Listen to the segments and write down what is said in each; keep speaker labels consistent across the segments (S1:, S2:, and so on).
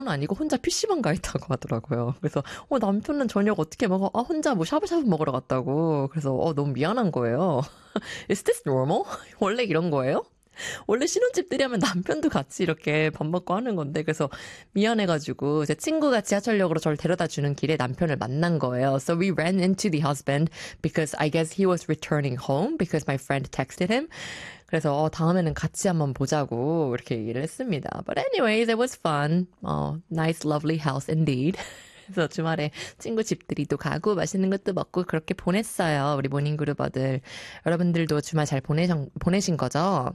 S1: 아니고 혼자 PC방 가 있다고 하더라고요. 그래서 남편은 저녁 어떻게 먹어? 혼자 뭐 샤브샤브 먹으러 갔다고. 그래서 너무 미안한 거예요. Is this normal? 원래 이런 거예요? 원래 신혼집들이 하면 남편도 같이 이렇게 밥 먹고 하는 건데 그래서 미안해가지고 제 친구가 지하철역으로 저를 데려다 주는 길에 남편을 만난 거예요. So we ran into the husband because I guess he was returning home because my friend texted him. 그래서 다음에는 같이 한번 보자고 이렇게 얘기를 했습니다. But anyways, it was fun. Nice, lovely house indeed. 그래서 주말에 친구 집들이도 가고 맛있는 것도 먹고 그렇게 보냈어요. 우리 모닝그룹어들. 여러분들도 주말 잘 보내신 거죠?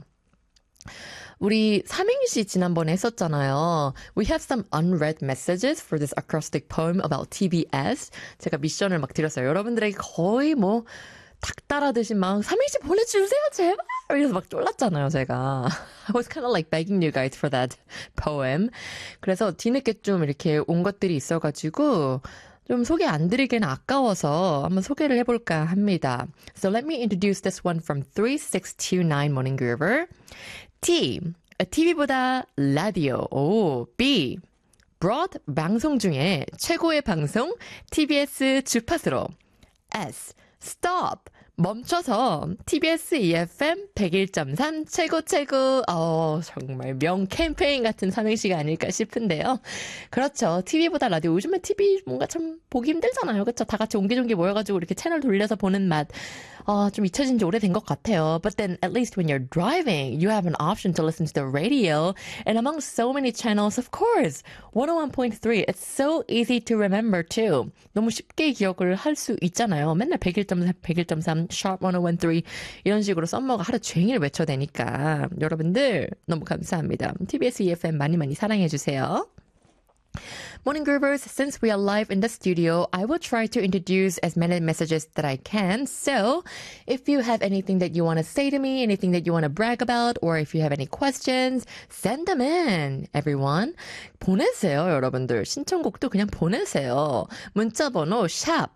S1: 우리 삼행시 지난번에 했었잖아요. We have some unread messages for this acrostic poem about TBS. 제가 미션을 막 드렸어요. 여러분들에게 거의 닭 따라듯이 막 삼행시 보내주세요 제발 이래서 막 쫄랐잖아요 제가. I was kind of like begging you guys for that poem. 그래서 뒤늦게 좀 이렇게 온 것들이 있어가지고 좀 소개 안 드리기는 아까워서 한번 소개를 해볼까 합니다. So let me introduce this one from 3629 Morning Groover. T. TV보다 라디오. B. Broad. 방송 중에 최고의 방송 TBS 주파수로. S. Stop. 멈춰서 TBS EFM 101.3 최고. 정말 명 캠페인 같은 삼행시가 아닐까 싶은데요. 그렇죠. TV보다 라디오. 요즘에 TV 뭔가 참 보기 힘들잖아요. 그렇죠? 다 같이 옹기종기 모여가지고 이렇게 채널 돌려서 보는 맛. 좀 잊혀진 지 오래된 것 같아요. But then at least when you're driving, you have an option to listen to the radio. And among so many channels, of course, 101.3. It's so easy to remember too. 너무 쉽게 기억을 할 수 있잖아요. 맨날 101.3, 101.3, sharp 101.3 이런 식으로 썸머가 하루 종일 외쳐대니까 여러분들 너무 감사합니다. TBS EFM 많이 사랑해주세요. Morning Groovers, since we are live in the studio, I will try to introduce as many messages that I can. So, if you have anything that you want to say to me, anything that you want to brag about, or if you have any questions, send them in, everyone. 보내세요, 여러분들. 신청곡도 그냥 보내세요. 문자 번호 샵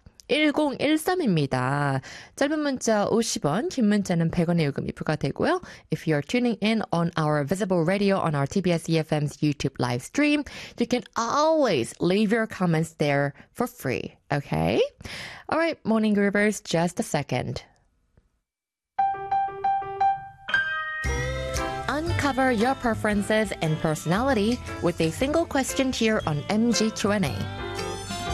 S1: 1013입니다. 짧은 문자 50원, 긴 문자는 100원의 요금이 부과되고요. If you're tuning in on our visible radio on our TBS EFM's YouTube live stream, you can always leave your comments there for free. Okay? All right, Morning Groovers, just a second. Uncover your preferences and personality with a single question here on MG Q&A.